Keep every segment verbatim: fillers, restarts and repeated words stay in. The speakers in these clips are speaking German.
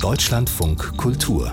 Deutschlandfunk Kultur.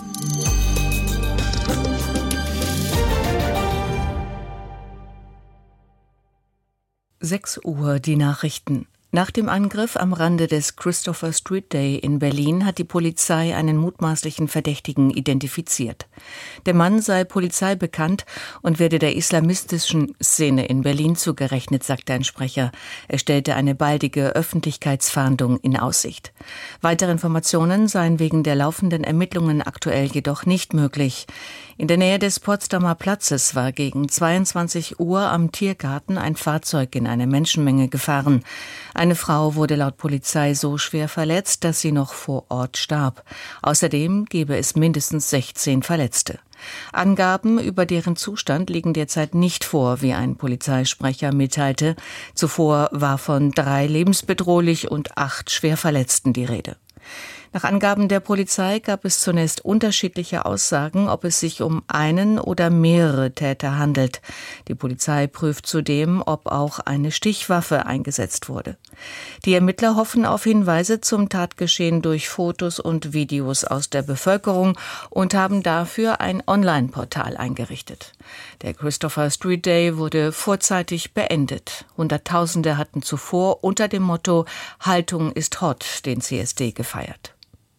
sechs Uhr, die Nachrichten. Nach dem Angriff am Rande des Christopher Street Day in Berlin hat die Polizei einen mutmaßlichen Verdächtigen identifiziert. Der Mann sei Polizei bekannt und werde der islamistischen Szene in Berlin zugerechnet, sagte ein Sprecher. Er stellte eine baldige Öffentlichkeitsfahndung in Aussicht. Weitere Informationen seien wegen der laufenden Ermittlungen aktuell jedoch nicht möglich. In der Nähe des Potsdamer Platzes war gegen zweiundzwanzig Uhr am Tiergarten ein Fahrzeug in eine Menschenmenge gefahren. Eine Frau wurde laut Polizei so schwer verletzt, dass sie noch vor Ort starb. Außerdem gebe es mindestens sechzehn Verletzte. Angaben über deren Zustand liegen derzeit nicht vor, wie ein Polizeisprecher mitteilte. Zuvor war von drei lebensbedrohlich und acht Schwerverletzten die Rede. Nach Angaben der Polizei gab es zunächst unterschiedliche Aussagen, ob es sich um einen oder mehrere Täter handelt. Die Polizei prüft zudem, ob auch eine Stichwaffe eingesetzt wurde. Die Ermittler hoffen auf Hinweise zum Tatgeschehen durch Fotos und Videos aus der Bevölkerung und haben dafür ein Online-Portal eingerichtet. Der Christopher Street Day wurde vorzeitig beendet. Hunderttausende hatten zuvor unter dem Motto „Haltung ist hot" den C S D gefeiert.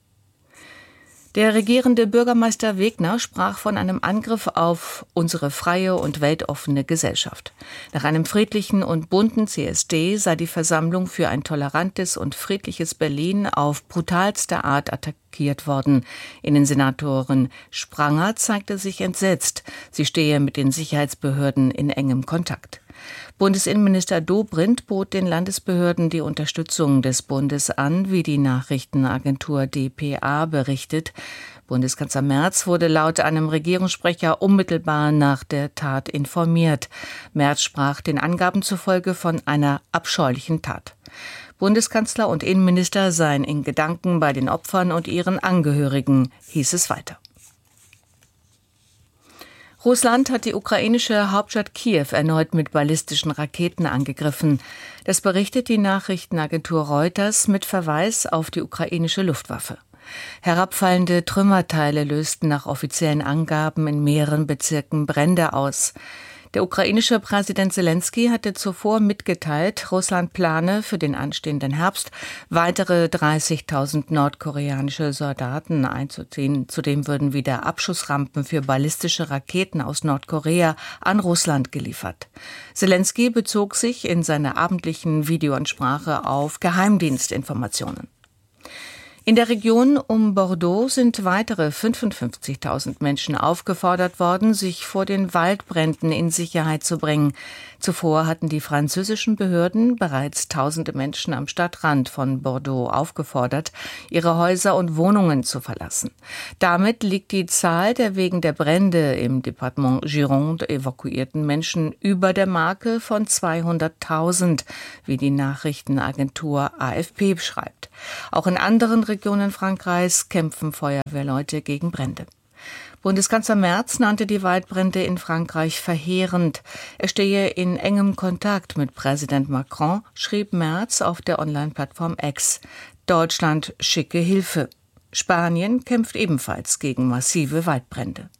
Der regierende Bürgermeister Wegner sprach von einem Angriff auf unsere freie und weltoffene Gesellschaft. Nach einem friedlichen und bunten C S D sei die Versammlung für ein tolerantes und friedliches Berlin auf brutalste Art attackiert worden. Innensenatorin Spranger zeigte sich entsetzt. Sie stehe mit den Sicherheitsbehörden in engem Kontakt. Bundesinnenminister Dobrindt bot den Landesbehörden die Unterstützung des Bundes an, wie die Nachrichtenagentur D P A berichtet. Bundeskanzler Merz wurde laut einem Regierungssprecher unmittelbar nach der Tat informiert. Merz sprach den Angaben zufolge von einer abscheulichen Tat. Bundeskanzler und Innenminister seien in Gedanken bei den Opfern und ihren Angehörigen, hieß es weiter. Russland hat die ukrainische Hauptstadt Kiew erneut mit ballistischen Raketen angegriffen. Das berichtet die Nachrichtenagentur Reuters mit Verweis auf die ukrainische Luftwaffe. Herabfallende Trümmerteile lösten nach offiziellen Angaben in mehreren Bezirken Brände aus. Der ukrainische Präsident Selenskyj hatte zuvor mitgeteilt, Russland plane für den anstehenden Herbst weitere dreißigtausend nordkoreanische Soldaten einzuziehen. Zudem würden wieder Abschussrampen für ballistische Raketen aus Nordkorea an Russland geliefert. Selenskyj bezog sich in seiner abendlichen Videoansprache auf Geheimdienstinformationen. In der Region um Bordeaux sind weitere fünfundfünfzigtausend Menschen aufgefordert worden, sich vor den Waldbränden in Sicherheit zu bringen. Zuvor hatten die französischen Behörden bereits tausende Menschen am Stadtrand von Bordeaux aufgefordert, ihre Häuser und Wohnungen zu verlassen. Damit liegt die Zahl der wegen der Brände im Departement Gironde evakuierten Menschen über der Marke von zweihunderttausend, wie die Nachrichtenagentur A F P schreibt. Auch in anderen Regionen Frankreichs kämpfen Feuerwehrleute gegen Brände. Bundeskanzler Merz nannte die Waldbrände in Frankreich verheerend. Er stehe in engem Kontakt mit Präsident Macron, schrieb Merz auf der Online-Plattform X. Deutschland schicke Hilfe. Spanien kämpft ebenfalls gegen massive Waldbrände.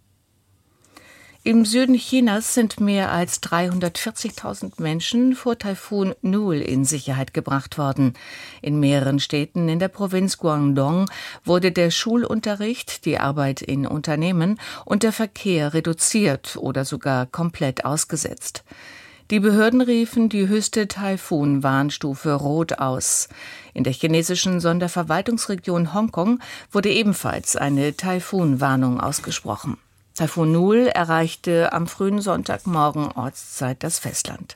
Im Süden Chinas sind mehr als dreihundertvierzigtausend Menschen vor Taifun Nul in Sicherheit gebracht worden. In mehreren Städten in der Provinz Guangdong wurde der Schulunterricht, die Arbeit in Unternehmen und der Verkehr reduziert oder sogar komplett ausgesetzt. Die Behörden riefen die höchste Taifun-Warnstufe Rot aus. In der chinesischen Sonderverwaltungsregion Hongkong wurde ebenfalls eine Taifun-Warnung ausgesprochen. Taifun Nul erreichte am frühen Sonntagmorgen Ortszeit das Festland.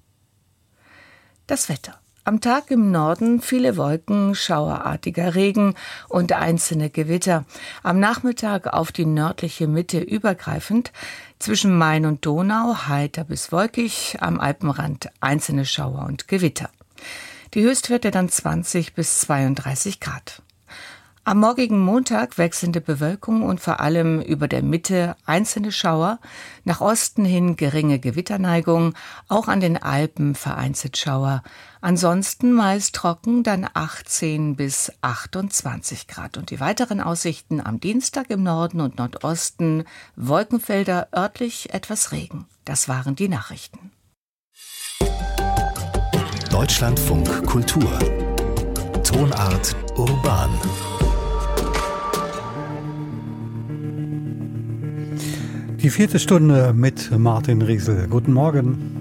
Das Wetter. Am Tag im Norden viele Wolken, schauerartiger Regen und einzelne Gewitter. Am Nachmittag auf die nördliche Mitte übergreifend. Zwischen Main und Donau heiter bis wolkig, am Alpenrand einzelne Schauer und Gewitter. Die Höchstwerte dann zwanzig bis zweiunddreißig Grad. Am morgigen Montag wechselnde Bewölkung und vor allem über der Mitte einzelne Schauer, nach Osten hin geringe Gewitterneigung, auch an den Alpen vereinzelt Schauer. Ansonsten meist trocken, dann achtzehn bis achtundzwanzig Grad. Und die weiteren Aussichten am Dienstag im Norden und Nordosten, Wolkenfelder, örtlich etwas Regen. Das waren die Nachrichten. Deutschlandfunk Kultur. Tonart urban. Die vierte Stunde mit Martin Riesel. Guten Morgen.